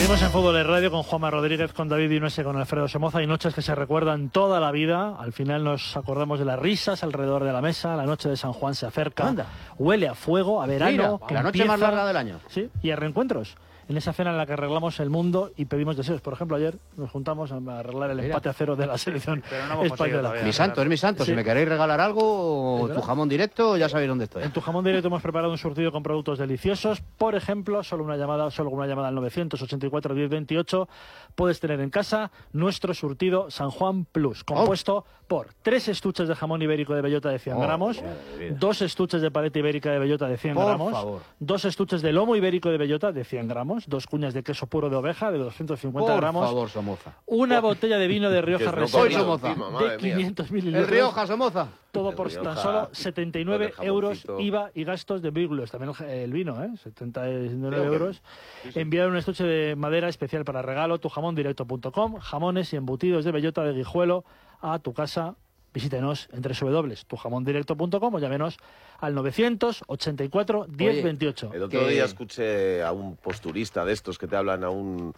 Seguimos en Fútbol de Radio con Juanma Rodríguez, con David Vinuese, con Alfredo Somoza. Hay noches que se recuerdan toda la vida. Al final nos acordamos de las risas alrededor de la mesa. La noche de San Juan se acerca. Anda. Huele a fuego, a verano. Mira, la noche más larga del año. Sí, y a reencuentros. En esa cena en la que arreglamos el mundo y pedimos deseos. Por ejemplo, ayer nos juntamos a arreglar el empate a 0 de la selección española. Mi santo, es mi santo. Sí. Si me queréis regalar algo, tu jamón directo, ya sabéis dónde estoy. En tu jamón directo hemos preparado un surtido con productos deliciosos. Por ejemplo, solo una llamada al 984 1028 puedes tener en casa nuestro surtido San Juan Plus, compuesto por 3 estuches de jamón ibérico de bellota de 100 gramos, 2 estuches de paleta ibérica de bellota de 100 gramos, 2 estuches de lomo ibérico de bellota de 100 gramos, 2 cuñas de queso puro de oveja de 250 gramos, por favor, Somoza. Una botella de vino de Rioja Reserva de 500 mililitros. El Rioja, Somoza. Todo por tan solo 79 euros IVA y gastos de vehículos. También el vino, 79 euros. Enviar un estuche de madera especial para regalo, tujamondirecto.com, jamones y embutidos de bellota de Guijuelo a tu casa. Visítenos en www.tujamondirecto.com o llámenos al 984 1028. El otro día escuché a un posturista de estos que te hablan a un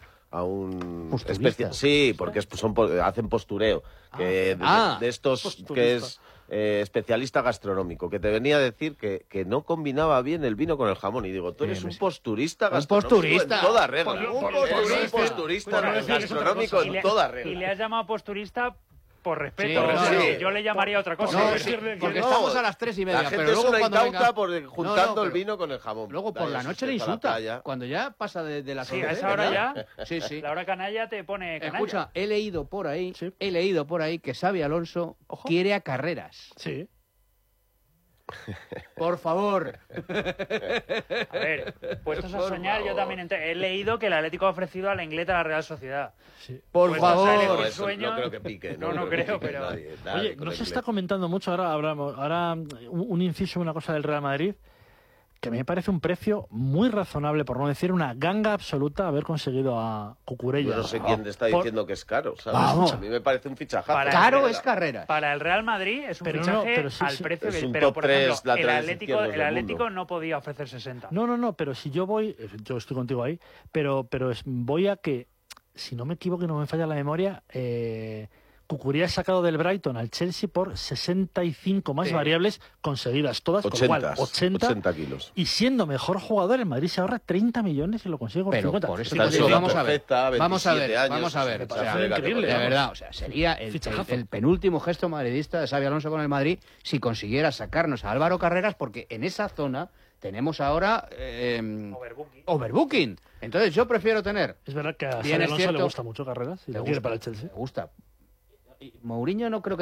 sí, porque hacen postureo, de estos que es especialista gastronómico, que te venía a decir que no combinaba bien el vino con el jamón. Y digo, tú eres un posturista gastronómico en toda regla. Un posturista gastronómico en toda regla. Y le has llamado posturista por respeto, yo le llamaría otra cosa. Porque estamos a las 3:30. La gente pero luego es una cuando incauta juntando el vino con el jamón. Luego por la noche le insulta. Cuando ya pasa de las 11. Sí, a esa hora ya. Sí. La hora canalla te pone canalla. Escucha, he leído por ahí que Xabi Alonso quiere a Carreras. Sí. Por favor. A ver, puestos a soñar, yo también he leído que el Atlético ha ofrecido a la Ingleta a la Real Sociedad. Sí. Por favor. No creo que pique. No creo, pero... Oye, no se está comentando mucho, ahora un inciso, una cosa del Real Madrid, que me parece un precio muy razonable, por no decir una ganga absoluta, haber conseguido a Cucurella. Yo no sé quién está diciendo que es caro, ¿sabes? Vamos. A mí me parece un fichajazo. Caro es Carreras. Para el Real Madrid es un fichaje al precio es que... un Pero, top por ejemplo, 3 laterales izquierdos el del Atlético mundo. no podía ofrecer 60. No, pero si yo voy contigo ahí, pero voy a que, si no me equivoco y no me falla la memoria, Cucurella ha sacado del Brighton al Chelsea por 65 más variables conseguidas todas, 80, con lo cual 80 kilos. Y siendo mejor jugador, el Madrid se ahorra 30 millones y lo consigue por 50. Por eso, vamos a ver. Vamos a ver. O sea, increíble, de verdad, o sea, sería el penúltimo gesto madridista de Xabi Alonso con el Madrid si consiguiera sacarnos a Álvaro Carreras, porque en esa zona tenemos ahora overbooking. Entonces yo prefiero tener... Es verdad que a Xabi Alonso le gusta mucho Carreras y lo quiere para el Chelsea. Le gusta. Mourinho no creo que